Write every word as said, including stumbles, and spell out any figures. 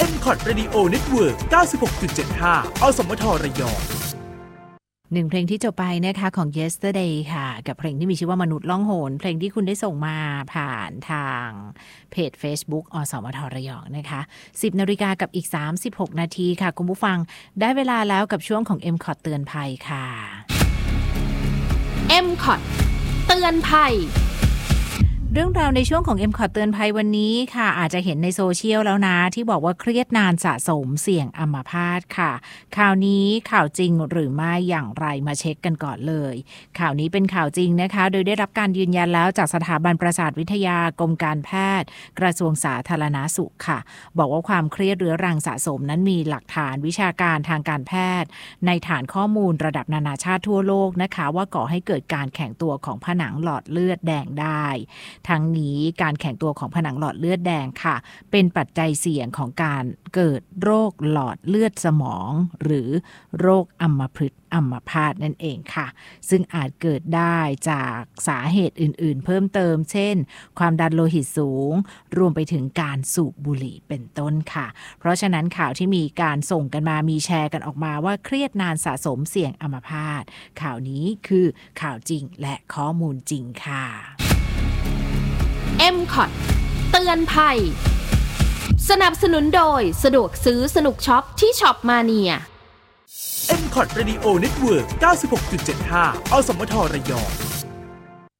เอ็ม คอท Radio Network เก้าสิบหกจุดเจ็ดห้า อสมทระยองหนึ่งเพลงที่จบไปนะคะของ Yesterday ค่ะกับเพลงที่มีชื่อว่ามนุษย์ล่องหนเพลงที่คุณได้ส่งมาผ่านทางเพจ Facebook อสมทระยองนะคะ สิบนาฬิกากับอีกสามสิบหกนาทีค่ะคุณผู้ฟังได้เวลาแล้วกับช่วงของ เอ็ม คอท เตือนภัยค่ะเอ็ม คอท เตือนภัยเรื่องราวในช่วงของ เอ็ม คอท เตือนภัยวันนี้ค่ะอาจจะเห็นในโซเชียลแล้วนะที่บอกว่าเครียดนานสะสมเสี่ยงอัมพาตค่ะข่าวนี้ข่าวจริงหรือไม่อย่างไรมาเช็คกันก่อนเลยข่าวนี้เป็นข่าวจริงนะคะโดยได้รับการยืนยันแล้วจากสถาบันประสาทวิทยากรมการแพทย์กระทรวงสาธารณสุขค่ะบอกว่าความเครียดเรื้อรังสะสมนั้นมีหลักฐานวิชาการทางการแพทย์ในฐานข้อมูลระดับนานาชาติทั่วโลกนะคะว่าก่อให้เกิดการแข็งตัวของผนังหลอดเลือดแดงได้ทั้งนี้การแข็งตัวของผนังหลอดเลือดแดงค่ะเป็นปัจจัยเสี่ยงของการเกิดโรคหลอดเลือดสมองหรือโรคอัมพฤกษ์อัมพาตนั่นเองค่ะซึ่งอาจเกิดได้จากสาเหตุอื่นๆเพิ่มเติมเช่นความดันโลหิตสูงรวมไปถึงการสูบบุหรี่เป็นต้นค่ะเพราะฉะนั้นข่าวที่มีการส่งกันมามีแชร์กันออกมาว่าเครียดนานสะสมเสี่ยงอัมพาตข่าวนี้คือข่าวจริงและข้อมูลจริงค่ะเอ็ม คอท เตือนภัยสนับสนุนโดยสะดวกซื้อสนุกช็อปที่ช็อปมาเนียเอ็ม คอท Radio Network เก้าสิบหกจุดเจ็ดห้า อสมทระยอง